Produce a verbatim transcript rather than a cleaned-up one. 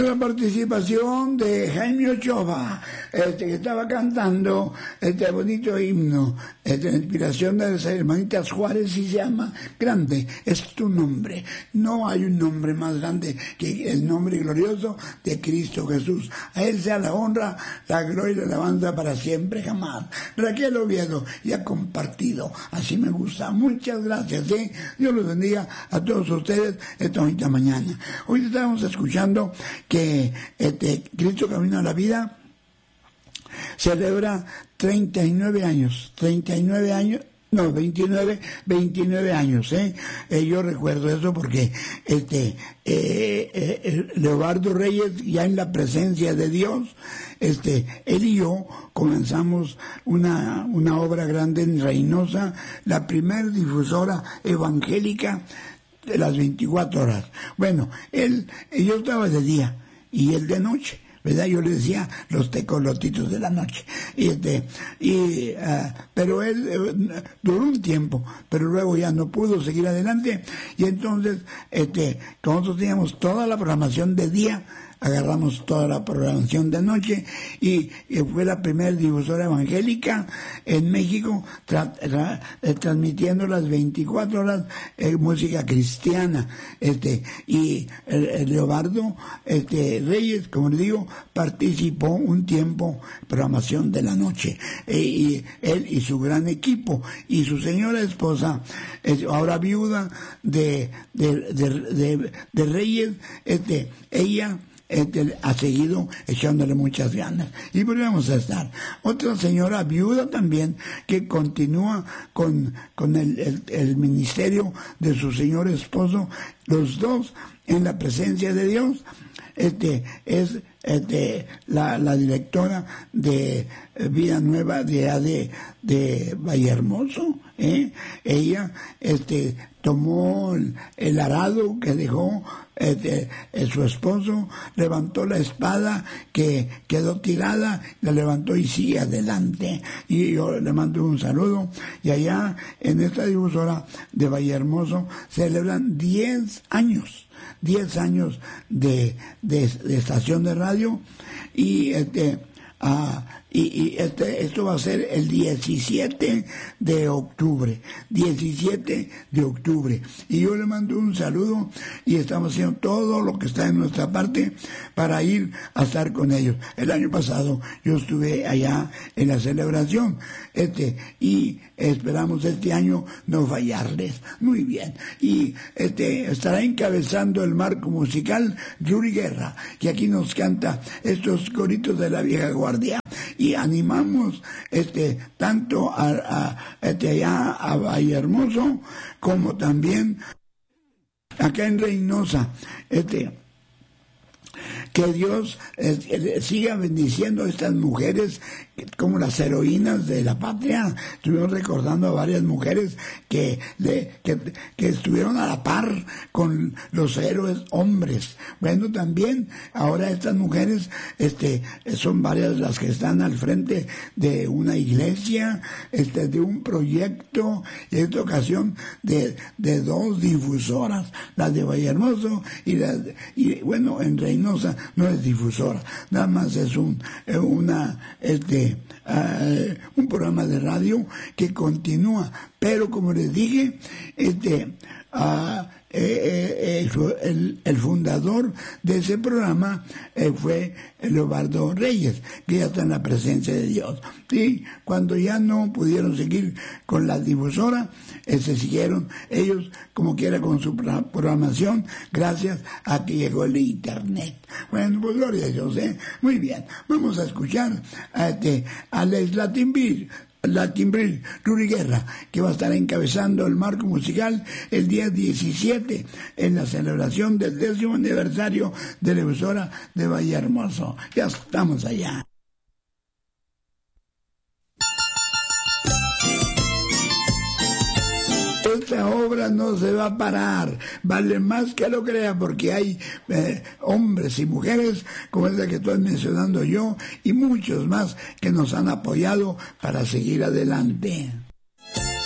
La participación de Jaime Ochoa, este, que estaba cantando este bonito himno, este, la inspiración de las hermanitas Juárez, y se llama Grande es tu nombre. No hay un nombre más grande que el nombre glorioso de Cristo Jesús. A Él sea la honra, la gloria y la alabanza para siempre, jamás. Raquel Oviedo ya compartido, así me gusta. Muchas gracias, ¿eh? Dios los bendiga a todos ustedes esta bonita mañana. Hoy estamos escuchando que este Cristo Camino a la Vida celebra treinta y nueve años, treinta y nueve años, no, veintinueve, veintinueve años, ¿eh? eh yo recuerdo eso porque este eh, eh, Leobardo Reyes, ya en la presencia de Dios, este él y yo comenzamos una, una obra grande en Reynosa, la primer difusora evangélica de las veinticuatro horas. Bueno, él, yo estaba de día y él de noche, ¿verdad? Yo le decía los tecolotitos de la noche. Y este, y, uh, pero él uh, duró un tiempo, pero luego ya no pudo seguir adelante. Y entonces, este, nosotros teníamos toda la programación de día, agarramos toda la programación de noche y, y fue la primera difusora evangélica en México tra, tra, eh, transmitiendo las veinticuatro horas eh, música cristiana. Este, y el, el Leobardo este, Reyes, como le digo, participó un tiempo en programación de la noche. Eh, y él y su gran equipo y su señora esposa, eh, ahora viuda de, de, de, de, de Reyes, este, ella Este, ha seguido echándole muchas ganas y volvemos a estar. Otra señora viuda también que continúa con, con el, el, el ministerio de su señor esposo, los dos en la presencia de Dios. Este es este, la, la directora de Vida Nueva de de, de Vallehermoso, ¿eh? Ella este tomó el, el arado que dejó este, su esposo, levantó la espada que quedó tirada, la levantó y sigue adelante. Y yo le mando un saludo. Y allá en esta difusora de Vallehermoso celebran diez años. diez años de, de, de estación de radio y este ah, y, y este esto va a ser el diecisiete de octubre, diecisiete de octubre, y yo le mando un saludo y estamos haciendo todo lo que está en nuestra parte para ir a estar con ellos. El año pasado yo estuve allá en la celebración este y esperamos este año no fallarles. Muy bien. Y este estará encabezando el marco musical Yuri Guerra, que aquí nos canta estos coritos de la vieja guardia. Y animamos este tanto a, a este allá a Vallehermoso como también acá en Reynosa. Este que Dios eh, siga bendiciendo a estas mujeres como las heroínas de la patria. Estuvimos recordando a varias mujeres que, de, que, que estuvieron a la par con los héroes hombres. Bueno, también ahora estas mujeres este, son varias las que están al frente de una iglesia, este, de un proyecto, y en esta ocasión de, de dos difusoras, la de Vallehermoso y la de, y bueno, en Reynosa no es difusora, nada más es un una este uh, un programa de radio que continúa, pero como les dije, este uh, eh, eh, el, el fundador de ese programa eh, fue Leobardo Reyes, que ya está en la presencia de Dios. Y cuando ya no pudieron seguir con la difusora, eh, se siguieron ellos como quiera con su programación, gracias a que llegó el internet. Bueno, pues gloria a Dios, ¿eh? Muy bien, vamos a escuchar a, este, a Les Latinville, Latinville, Yuri Guerra, que va a estar encabezando el marco musical el día diecisiete en la celebración del décimo aniversario de la emisora de Vallehermoso. Ya estamos allá. Esta obra no se va a parar, vale más que lo crea, porque hay eh, hombres y mujeres como esa que estoy mencionando yo y muchos más que nos han apoyado para seguir adelante.